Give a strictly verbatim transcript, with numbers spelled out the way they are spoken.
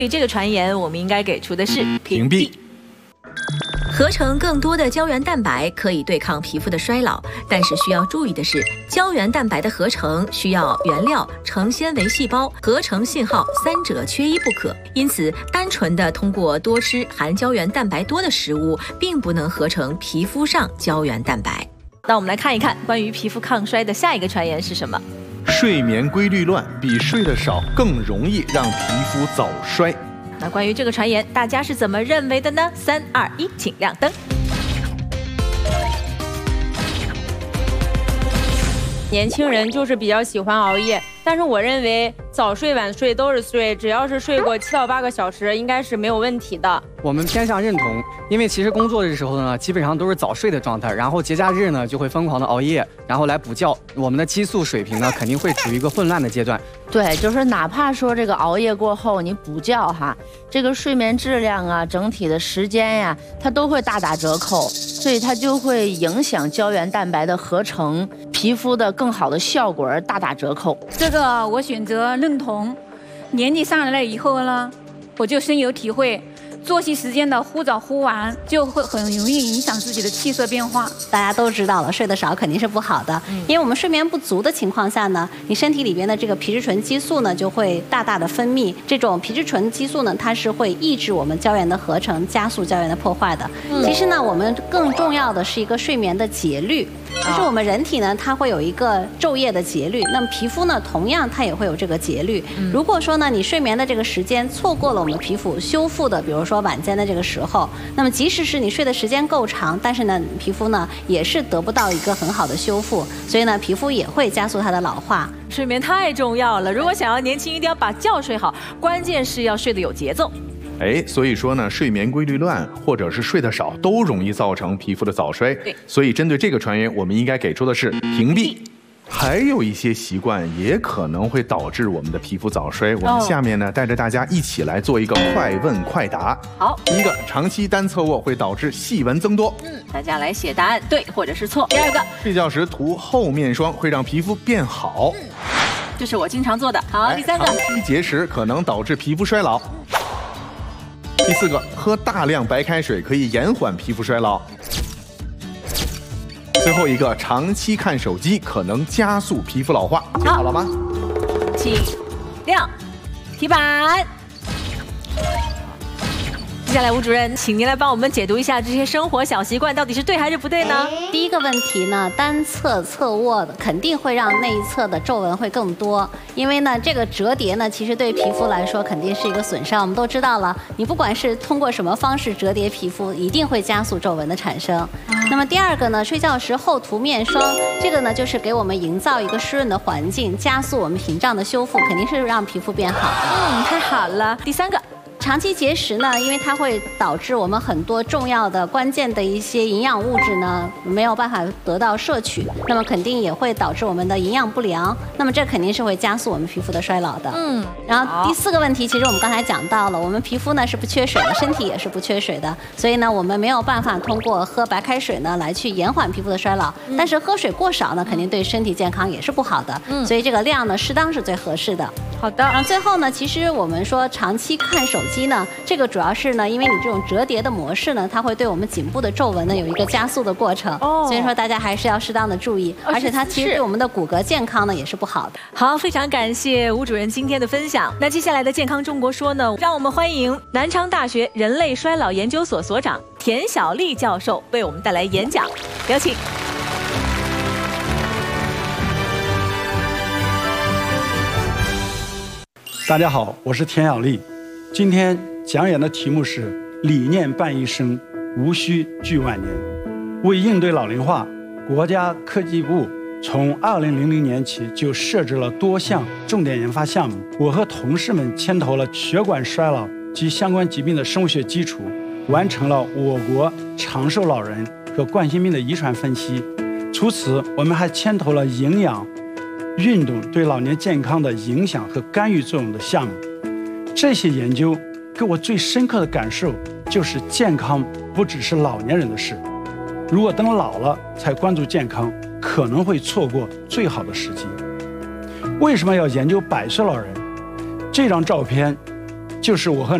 对这个传言，我们应该给出的是屏蔽。 合成更多的胶原蛋白可以对抗皮肤的衰老，但是需要注意的是，胶原蛋白的合成需要原料、成纤维细胞、合成信号三者缺一不可。因此，单纯的通过多吃含胶原蛋白多的食物，并不能合成皮肤上胶原蛋白。 那我们来看一看关于皮肤抗衰的下一个传言是什么？ 睡眠规律乱，比睡得少更容易让皮肤早衰。 那关于这个传言，大家是怎么认为的呢？三二一，请亮灯。 年轻人就是比较喜欢熬夜，但是我认为早睡晚睡都是睡，只要是睡过七到八个小时，应该是没有问题的。 我们偏向认同，因为其实工作的时候呢，基本上都是早睡的状态，然后节假日呢就会疯狂的熬夜，然后来补觉，我们的激素水平呢肯定会处于一个混乱的阶段。 对，就是哪怕说这个熬夜过后你补觉哈，这个睡眠质量啊，整体的时间呀，它都会大打折扣，所以它就会影响胶原蛋白的合成，皮肤的更好的效果而大打折扣。 这个我选择认同。年纪上来了以后呢，我就深有体会。作息时间的忽早忽晚，就会很容易影响自己的气色变化。 大家都知道了，睡得少肯定是不好的，嗯、因为我们睡眠不足的情况下呢，你身体里边的这个皮质醇激素呢就会大大的分泌。这种皮质醇激素呢，它是会抑制我们胶原的合成，加速胶原的破坏的。嗯、其实呢，我们更重要的是一个睡眠的节律。就是我们人体呢，它会有一个昼夜的节律，那么皮肤呢，同样它也会有这个节律。嗯、如果说呢，你睡眠的这个时间错过了我们皮肤修复的，比如说晚间的这个时候，那么即使是你睡的时间够长，但是呢，皮肤呢也是得不到一个很好的修复，所以呢，皮肤也会加速它的老化。 睡眠太重要了，如果想要年轻，一定要把觉睡好，关键是要睡得有节奏。 哎，所以说呢，睡眠规律乱或者是睡得少，都容易造成皮肤的早衰。对，所以针对这个传言，我们应该给出的是屏蔽。还有一些习惯也可能会导致我们的皮肤早衰。我们下面呢，带着大家一起来做一个快问快答。 好， 第一个，长期单侧卧会导致细纹增多。 嗯，大家来写答案，对或者是错。第二个， 睡觉时涂厚面霜会让皮肤变好。嗯， 这是我经常做的。好，第三个， 长期节食可能导致皮肤衰老。第四个，喝大量白开水可以延缓皮肤衰老。最后一个，长期看手机可能加速皮肤老化。听好了吗？ 请亮题板。接下来，吴主任，请您来帮我们解读一下这些生活小习惯到底是对还是不对呢？ 第一个问题呢，单侧侧卧的肯定会让那一侧的皱纹会更多，因为呢，这个折叠呢，其实对皮肤来说肯定是一个损伤。我们都知道了，你不管是通过什么方式折叠皮肤，一定会加速皱纹的产生。那么第二个呢，睡觉时厚涂面霜，这个呢就是给我们营造一个湿润的环境，加速我们屏障的修复，肯定是让皮肤变好的。 嗯，太好了。第三个。 长期节食呢，因为它会导致我们很多重要的、关键的一些营养物质呢没有办法得到摄取，那么肯定也会导致我们的营养不良，那么这肯定是会加速我们皮肤的衰老的。嗯，然后第四个问题，其实我们刚才讲到了，我们皮肤呢是不缺水的，身体也是不缺水的，所以呢我们没有办法通过喝白开水呢来去延缓皮肤的衰老，嗯、但是喝水过少呢，肯定对身体健康也是不好的。嗯，所以这个量呢适当是最合适的。 好的， 然后最后呢，其实我们说长期看手机呢，这个主要是呢，因为你这种折叠的模式呢，它会对我们颈部的皱纹呢有一个加速的过程，哦，所以说大家还是要适当的注意，而且它其实对我们的骨骼健康呢也是不好的。 好，非常感谢吴主任今天的分享。那接下来的健康中国说呢，让我们欢迎南昌大学人类衰老研究所所长田晓丽教授为我们带来演讲，有请。 大家好，我是田晓丽。今天讲演的题目是“理念伴一生，无需惧万年”。为应对老龄化，国家科技部从二零零零年起就设置了多项重点研发项目。我和同事们牵头了血管衰老及相关疾病的生物学基础，完成了我国长寿老人和冠心病的遗传分析。除此，我们还牵头了营养、运动对老年健康的影响和干预作用的项目。这些研究给我最深刻的感受就是健康不只是老年人的事，如果等老了才关注健康，可能会错过最好的时机。为什么要研究百岁老人？这张照片就是我和